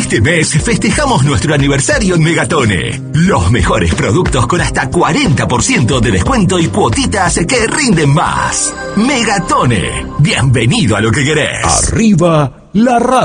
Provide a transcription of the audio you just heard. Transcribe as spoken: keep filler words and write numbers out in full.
Este mes festejamos nuestro aniversario en Megatone. Los mejores productos con hasta cuarenta por ciento de descuento y cuotitas que rinden más. Megatone. Bienvenido a lo que querés. Arriba la radio.